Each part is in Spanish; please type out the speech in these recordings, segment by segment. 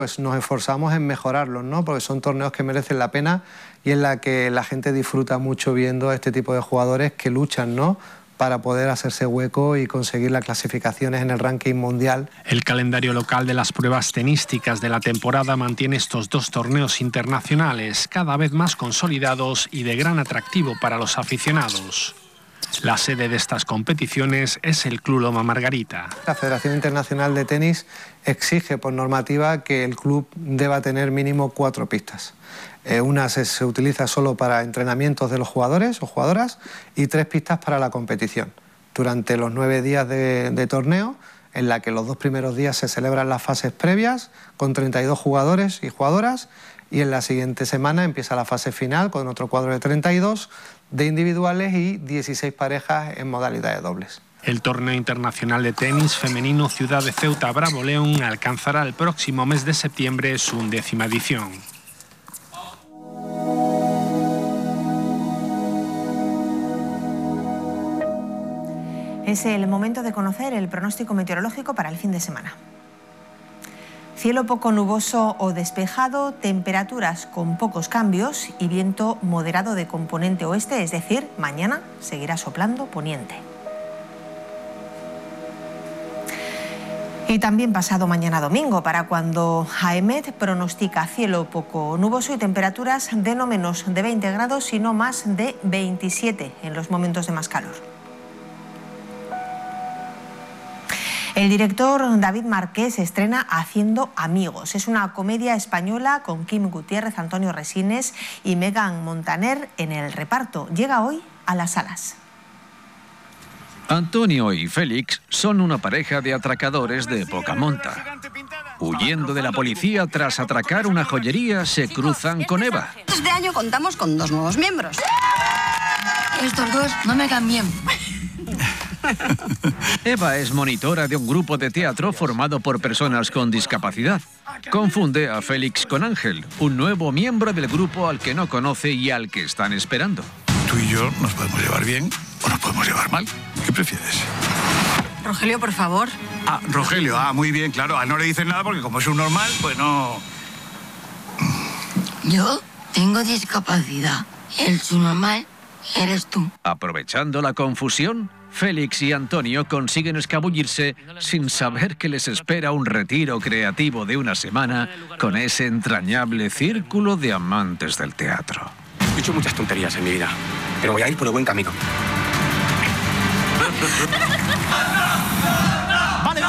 Pues nos esforzamos en mejorarlos, ¿no? Porque son torneos que merecen la pena y en la que la gente disfruta mucho viendo a este tipo de jugadores que luchan, ¿no?, para poder hacerse hueco y conseguir las clasificaciones en el ranking mundial. El calendario local de las pruebas tenísticas de la temporada mantiene estos dos torneos internacionales, cada vez más consolidados y de gran atractivo para los aficionados. La sede de estas competiciones es el Club Loma Margarita. La Federación Internacional de Tenis exige por normativa que el club deba tener mínimo 4 pistas. Una se utiliza solo para entrenamientos de los jugadores o jugadoras y 3 pistas para la competición. Durante los 9 días de torneo, en la que los 2 primeros días se celebran las fases previas con 32 jugadores y jugadoras, y en la siguiente semana empieza la fase final con otro cuadro de 32 de individuales y 16 parejas en modalidad de dobles. El torneo internacional de tenis femenino Ciudad de Ceuta Bravo León alcanzará el próximo mes de septiembre su 11ª edición. Es el momento de conocer el pronóstico meteorológico para el fin de semana. Cielo poco nuboso o despejado, temperaturas con pocos cambios y viento moderado de componente oeste, es decir, mañana seguirá soplando poniente. Y también pasado mañana domingo, para cuando AEMET pronostica cielo poco nuboso y temperaturas de no menos de 20 grados, sino más de 27 en los momentos de más calor. El director David Marqués estrena Haciendo amigos. Es una comedia española con Kim Gutiérrez, Antonio Resines y Megan Montaner en el reparto. Llega hoy a las salas. Antonio y Félix son una pareja de atracadores de poca monta. Huyendo de la policía tras atracar una joyería, se cruzan con Eva. Este año contamos con 2 nuevos miembros. Estos 2 no me caen bien. Eva es monitora de un grupo de teatro formado por personas con discapacidad. Confunde a Félix con Ángel, un nuevo miembro del grupo al que no conoce y al que están esperando. Tú y yo nos podemos llevar bien o nos podemos llevar mal. ¿Qué prefieres? Rogelio, por favor. Ah, Rogelio. Ah, muy bien, claro. A él no le dicen nada porque como es un normal, pues no... Yo tengo discapacidad. El subnormal eres tú. Aprovechando la confusión, Félix y Antonio consiguen escabullirse sin saber que les espera un retiro creativo de una semana con ese entrañable círculo de amantes del teatro. He hecho muchas tonterías en mi vida, pero voy a ir por el buen camino. ¡Vale!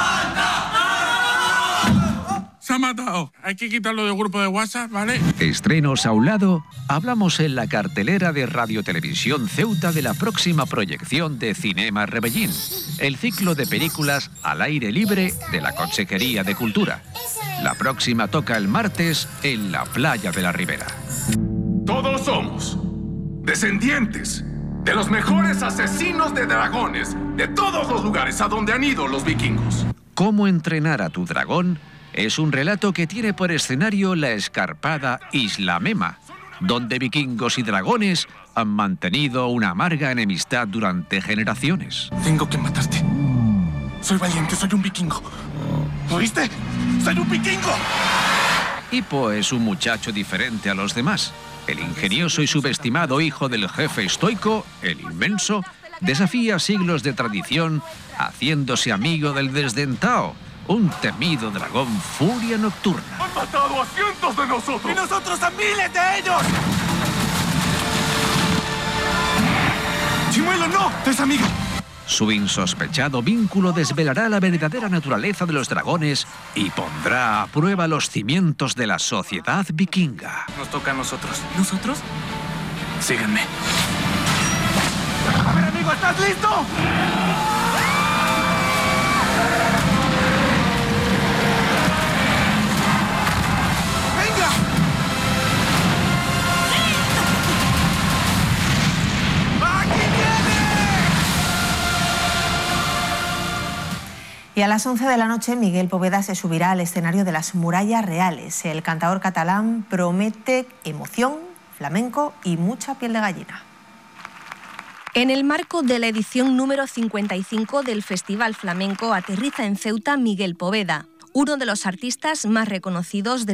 Se ha matado. Hay que quitarlo del grupo de WhatsApp, ¿vale? Estrenos a un lado, hablamos en la cartelera de Radio Televisión Ceuta de la próxima proyección de Cinema Rebellín, el ciclo de películas al aire libre de la Consejería de Cultura. La próxima toca el martes en la Playa de la Ribera. Todos somos descendientes de los mejores asesinos de dragones de todos los lugares a donde han ido los vikingos. ¿Cómo entrenar a tu dragón? Es un relato que tiene por escenario la escarpada Isla Mema, donde vikingos y dragones han mantenido una amarga enemistad durante generaciones. Tengo que matarte. Soy valiente, soy un vikingo. ¿Oíste? ¡Soy un vikingo! Hippo es un muchacho diferente a los demás. El ingenioso y subestimado hijo del jefe estoico, el inmenso, desafía siglos de tradición haciéndose amigo del desdentado, un temido dragón furia nocturna. ¡Han matado a cientos de nosotros! ¡Y nosotros a miles de ellos! ¡Chimuelo, no! ¡Es amigo! Su insospechado vínculo desvelará la verdadera naturaleza de los dragones y pondrá a prueba los cimientos de la sociedad vikinga. Nos toca a nosotros. ¿Nosotros? Síganme. A ver, amigo, ¿estás listo? ¡Venga! ¡Aquí viene! Y a las 11 de la noche, Miguel Poveda se subirá al escenario de las Murallas Reales. El cantador catalán promete emoción, flamenco y mucha piel de gallina. En el marco de la edición número 55 del Festival Flamenco aterriza en Ceuta Miguel Poveda, uno de los artistas más reconocidos de